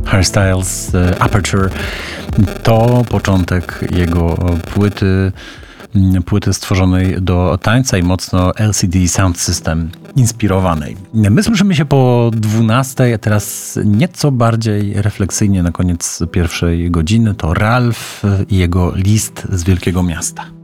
Hairstyles Aperture to początek jego płyty stworzonej do tańca i mocno LCD Sound System inspirowanej. My słyszymy się po 12, a teraz nieco bardziej refleksyjnie na koniec pierwszej godziny to Ralph i jego List z Wielkiego Miasta.